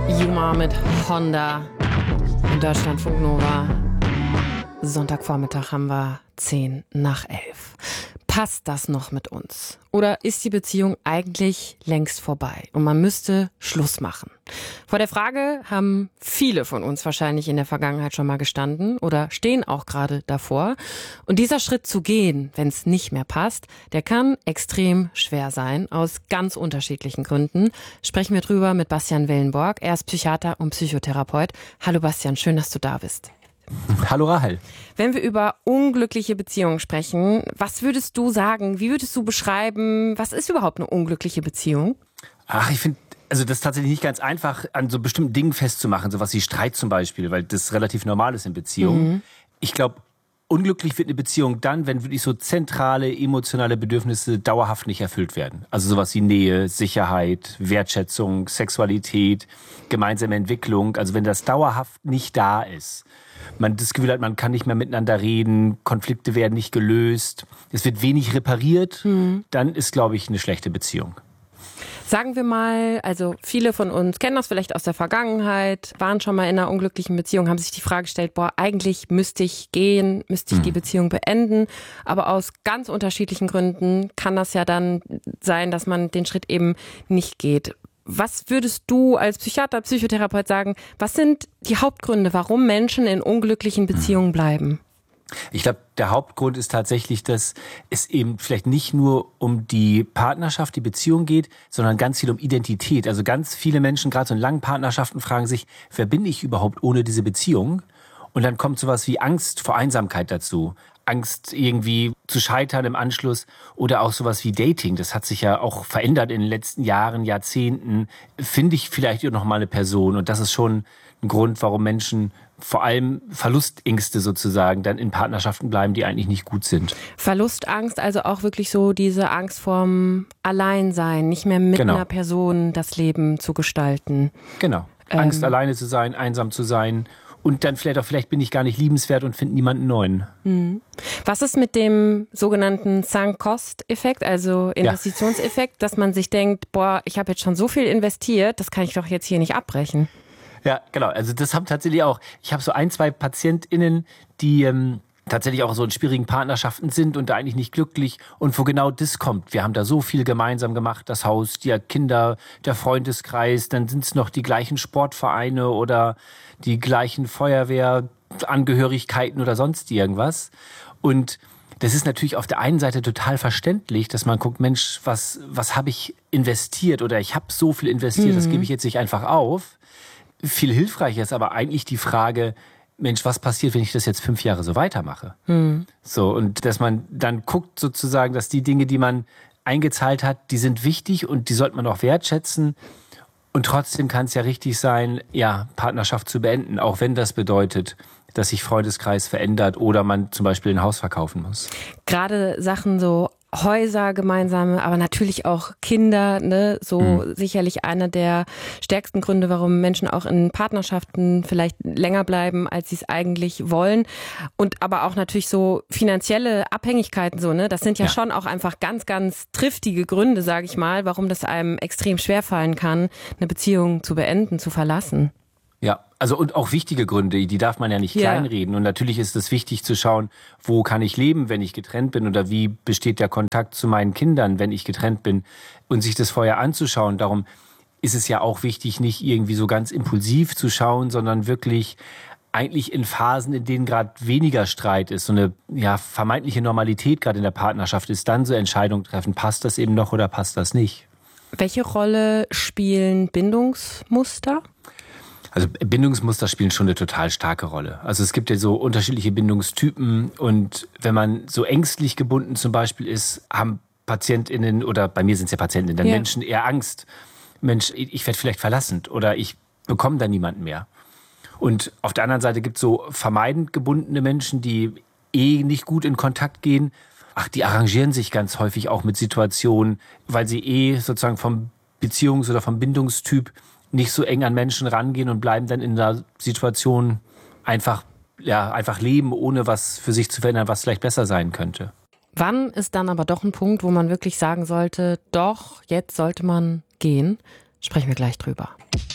Yuma mit Honda in Deutschlandfunk Nova. Sonntagvormittag haben wir 10:11. Passt das noch mit uns? Oder ist die Beziehung eigentlich längst vorbei und man müsste Schluss machen? Vor der Frage haben viele von uns wahrscheinlich in der Vergangenheit schon mal gestanden oder stehen auch gerade davor. Und dieser Schritt zu gehen, wenn es nicht mehr passt, der kann extrem schwer sein, aus ganz unterschiedlichen Gründen. Sprechen wir drüber mit Bastian Wellenborg. Er ist Psychiater und Psychotherapeut. Hallo Bastian, schön, dass du da bist. Hallo Rahel. Wenn wir über unglückliche Beziehungen sprechen, was würdest du sagen? Wie würdest du beschreiben, was ist überhaupt eine unglückliche Beziehung? Ich finde, das ist tatsächlich nicht ganz einfach, an so bestimmten Dingen festzumachen, sowas wie Streit zum Beispiel, weil das relativ normal ist in Beziehungen. Ich glaube, unglücklich wird eine Beziehung dann, wenn wirklich so zentrale emotionale Bedürfnisse dauerhaft nicht erfüllt werden. Also sowas wie Nähe, Sicherheit, Wertschätzung, Sexualität, gemeinsame Entwicklung. Also wenn das dauerhaft nicht da ist, man das Gefühl hat, man kann nicht mehr miteinander reden, Konflikte werden nicht gelöst, es wird wenig repariert, dann ist, glaube ich, eine schlechte Beziehung. Sagen wir mal, also viele von uns kennen das vielleicht aus der Vergangenheit, waren schon mal in einer unglücklichen Beziehung, haben sich die Frage gestellt, eigentlich müsste ich gehen, müsste ich die Beziehung beenden. Aber aus ganz unterschiedlichen Gründen kann das ja dann sein, dass man den Schritt eben nicht geht. Was würdest du als Psychiater, Psychotherapeut sagen, was sind die Hauptgründe, warum Menschen in unglücklichen Beziehungen bleiben? Ich glaube, der Hauptgrund ist tatsächlich, dass es eben vielleicht nicht nur um die Partnerschaft, die Beziehung geht, sondern ganz viel um Identität. Also ganz viele Menschen, gerade so in langen Partnerschaften, fragen sich, wer bin ich überhaupt ohne diese Beziehung? Und dann kommt sowas wie Angst vor Einsamkeit dazu. Angst irgendwie zu scheitern im Anschluss oder auch sowas wie Dating. Das hat sich ja auch verändert in den letzten Jahren, Jahrzehnten. Finde ich vielleicht noch mal eine Person? Und das ist schon ein Grund, warum Menschen vor allem Verlustängste sozusagen dann in Partnerschaften bleiben, die eigentlich nicht gut sind. Verlustangst, also auch wirklich so diese Angst vorm Alleinsein, nicht mehr mit einer Person das Leben zu gestalten. Genau. Angst, alleine zu sein, einsam zu sein. Und dann vielleicht bin ich gar nicht liebenswert und finde niemanden neuen. Was ist mit dem sogenannten Sunk-Cost-Effekt, also Investitionseffekt, dass man sich denkt, ich habe jetzt schon so viel investiert, das kann ich doch jetzt hier nicht abbrechen? Ja, genau. Also das haben tatsächlich auch, ich habe so 1-2 PatientInnen, die tatsächlich auch so in schwierigen Partnerschaften sind und da eigentlich nicht glücklich und wo genau das kommt. Wir haben da so viel gemeinsam gemacht, das Haus, die Kinder, der Freundeskreis, dann sind es noch die gleichen Sportvereine oder die gleichen Feuerwehrangehörigkeiten oder sonst irgendwas. Und das ist natürlich auf der einen Seite total verständlich, dass man guckt, Mensch, was habe ich investiert oder ich habe so viel investiert, das gebe ich jetzt nicht einfach auf. Viel hilfreicher ist aber eigentlich die Frage, Mensch, was passiert, wenn ich das jetzt 5 Jahre so weitermache? So, und dass man dann guckt sozusagen, dass die Dinge, die man eingezahlt hat, die sind wichtig und die sollte man auch wertschätzen. Und trotzdem kann es ja richtig sein, Partnerschaft zu beenden, auch wenn das bedeutet, dass sich Freundeskreis verändert oder man zum Beispiel ein Haus verkaufen muss. Gerade Sachen so Häuser gemeinsame, aber natürlich auch Kinder, ne? Sicherlich einer der stärksten Gründe, warum Menschen auch in Partnerschaften vielleicht länger bleiben, als sie es eigentlich wollen. Und aber auch natürlich so finanzielle Abhängigkeiten, ne? Das sind ja schon auch einfach ganz, ganz triftige Gründe, sage ich mal, warum das einem extrem schwerfallen kann, eine Beziehung zu beenden, zu verlassen. Ja, also und auch wichtige Gründe, die darf man ja nicht kleinreden. Und natürlich ist es wichtig zu schauen, wo kann ich leben, wenn ich getrennt bin oder wie besteht der Kontakt zu meinen Kindern, wenn ich getrennt bin und sich das vorher anzuschauen. Darum ist es ja auch wichtig, nicht irgendwie so ganz impulsiv zu schauen, sondern wirklich eigentlich in Phasen, in denen gerade weniger Streit ist, so eine vermeintliche Normalität gerade in der Partnerschaft ist, dann so Entscheidungen treffen, passt das eben noch oder passt das nicht. Welche Rolle spielen Bindungsmuster? Also Bindungsmuster spielen schon eine total starke Rolle. Also es gibt ja so unterschiedliche Bindungstypen und wenn man so ängstlich gebunden zum Beispiel ist, haben PatientInnen oder bei mir sind es ja PatientInnen, dann Menschen eher Angst. Mensch, ich werde vielleicht verlassen oder ich bekomme da niemanden mehr. Und auf der anderen Seite gibt es so vermeidend gebundene Menschen, die nicht gut in Kontakt gehen. Die arrangieren sich ganz häufig auch mit Situationen, weil sie sozusagen vom Beziehungs- oder vom Bindungstyp nicht so eng an Menschen rangehen und bleiben dann in der Situation einfach leben, ohne was für sich zu verändern, was vielleicht besser sein könnte. Wann ist dann aber doch ein Punkt, wo man wirklich sagen sollte, doch, jetzt sollte man gehen? Sprechen wir gleich drüber.